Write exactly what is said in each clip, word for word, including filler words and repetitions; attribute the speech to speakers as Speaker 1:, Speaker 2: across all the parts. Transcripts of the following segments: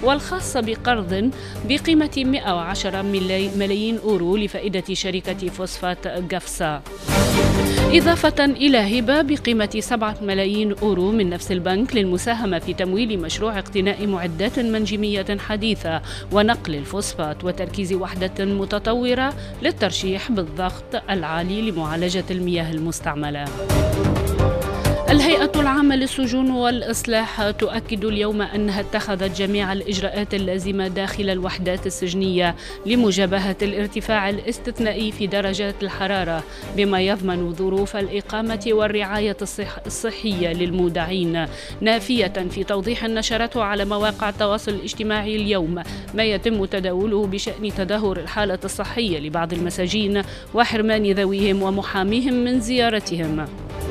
Speaker 1: والخاصة بقرض بقيمة مئة وعشرة ملايين أورو لفائدة شركة فوسفات قفصة، إضافة إلى هبة بقيمة سبعة ملايين أورو من نفس البنك للمساهمة في تمويل مشروع اقتناء معدات منجمية حديثة ونقل الفوسفات وتركيز وحدة متطورة للترشيح بالضغط العالي لمعالجة المياه المستعملة. الهيئة العامة للسجون والإصلاح تؤكد اليوم أنها اتخذت جميع الإجراءات اللازمة داخل الوحدات السجنية لمجابهة الارتفاع الاستثنائي في درجات الحرارة، بما يضمن ظروف الإقامة والرعاية الصح الصحية للمودعين، نافية في توضيح نشرته على مواقع التواصل الاجتماعي اليوم ما يتم تداوله بشأن تدهور الحالة الصحية لبعض المساجين وحرمان ذويهم ومحاميهم من زيارتهم.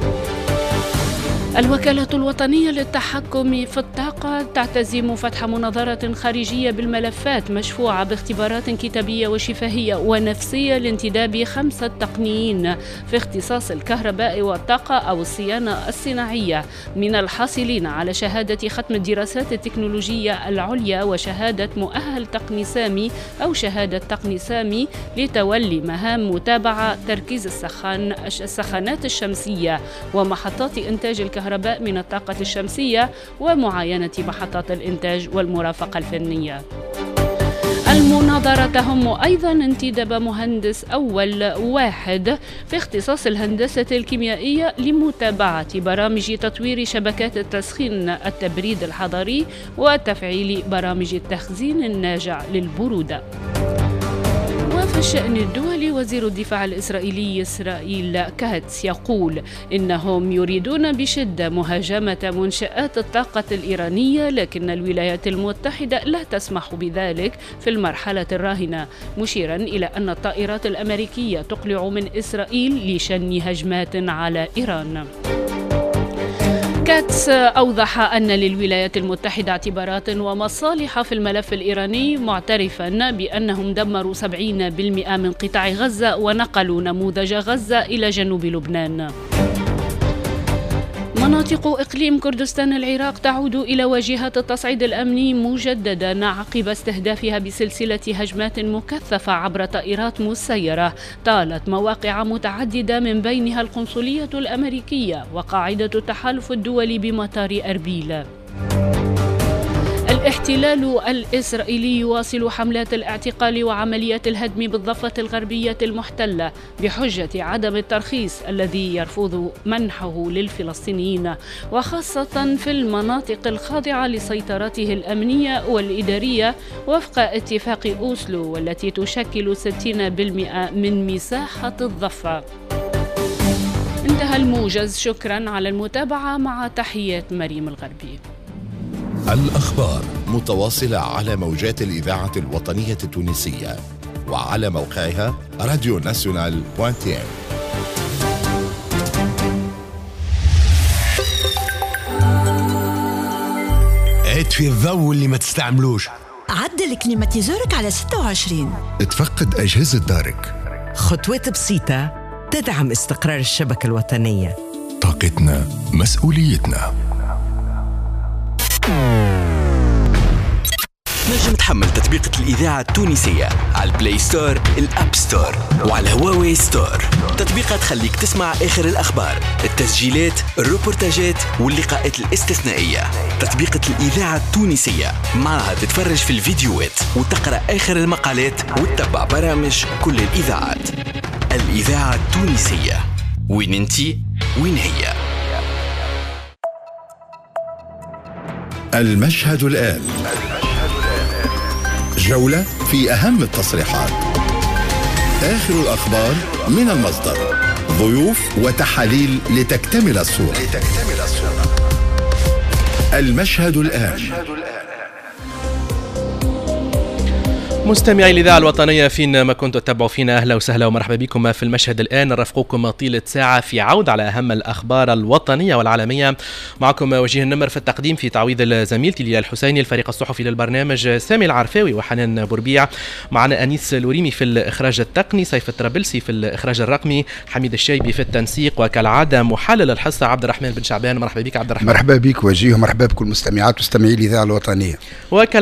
Speaker 1: الوكالة الوطنية للتحكم في الطاقة تعتزم فتح مناظرة خارجية بالملفات مشفوعة باختبارات كتابية وشفهية ونفسية لانتداب خمسة تقنيين في اختصاص الكهرباء والطاقة أو الصيانة الصناعية من الحاصلين على شهادة ختم الدراسات التكنولوجية العليا وشهادة مؤهل تقني سامي أو شهادة تقني سامي لتولي مهام متابعة تركيز السخان السخانات الشمسية ومحطات إنتاج الكهرباء من الطاقة الشمسية ومعاينة محطات الإنتاج والمرافقة الفنية. المناظرة تهم أيضا انتداب مهندس أول واحد في اختصاص الهندسة الكيميائية لمتابعة برامج تطوير شبكات التسخين التبريد الحضري وتفعيل برامج التخزين الناجع للبرودة. وفي الشأن الدولي، وزير الدفاع الإسرائيلي إسرائيل كاتس يقول إنهم يريدون بشدة مهاجمة منشآت الطاقة الإيرانية، لكن الولايات المتحدة لا تسمح بذلك في المرحلة الراهنة، مشيرا إلى أن الطائرات الأمريكية تقلع من إسرائيل لشن هجمات على إيران. كاتس أوضح أن للولايات المتحدة اعتبارات ومصالح في الملف الإيراني، معترفا بأنهم دمروا سبعين بالمئة من قطاع غزة ونقلوا نموذج غزة إلى جنوب لبنان. مناطق إقليم كردستان العراق تعود إلى واجهة التصعيد الأمني مجددا عقب استهدافها بسلسلة هجمات مكثفة عبر طائرات مسيرة طالت مواقع متعددة من بينها القنصلية الأمريكية وقاعدة التحالف الدولي بمطار أربيل. الاحتلال الإسرائيلي يواصل حملات الاعتقال وعمليات الهدم بالضفة الغربية المحتلة بحجة عدم الترخيص الذي يرفض منحه للفلسطينيين، وخاصة في المناطق الخاضعة لسيطرته الأمنية والإدارية وفق اتفاق أوسلو، والتي تشكل ستين بالمئة من مساحة الضفة. انتهى الموجز، شكرا على المتابعة، مع تحيات مريم الغربي.
Speaker 2: الأخبار متواصلة على موجات الإذاعة الوطنية التونسية وعلى موقعها راديو ناسيونال دوت تي ام.
Speaker 3: اطفي الضوء اللي ما تستعملوش.
Speaker 4: عدل كليماتيزورك على ستة وعشرين.
Speaker 3: اتفقد أجهزة دارك.
Speaker 5: خطوات بسيطة تدعم استقرار الشبكة الوطنية.
Speaker 3: طاقتنا مسؤوليتنا.
Speaker 6: نجم تحمل تطبيقة الإذاعة التونسية على البلاي ستور، الأب ستور، وعلى هواوي ستور. تطبيقات تخليك تسمع آخر الأخبار، التسجيلات، الروبورتاجات واللقاءات الاستثنائية. تطبيقة الإذاعة التونسية معها تتفرج في الفيديوهات وتقرأ آخر المقالات وتتبع برامج كل الإذاعات. الإذاعة التونسية، وين انتي وين هي.
Speaker 2: المشهد الآن، جولة في أهم التصريحات، آخر الأخبار من المصدر، ضيوف وتحاليل لتكتمل الصورة. المشهد الآن.
Speaker 7: مستمعي الإذاعة الوطنية فين ما كنتوا تتابعوا فينا، أهلا وسهلا ومرحبا بكم في المشهد الآن. نرافقكم طيلة ساعة في عودة على أهم الأخبار الوطنية والعالمية. معكم وجيه النمر في التقديم، في تعويض زميلتي ليلى الحسيني، الفريق الصحفي للبرنامج سامي العرفاوي وحنان بوربيع، معنا أنيس لوريمي في الإخراج التقني، سيف الطرابلسي في الإخراج الرقمي، حميد الشايبي في التنسيق، وكالعادة محلل الحصة عبد الرحمن بن شعبان. مرحبا بك عبد الرحمن.
Speaker 8: مرحبا بك وجيه، ومرحبا بكل مستمعات ومستمعي الإذاعة الوطنية.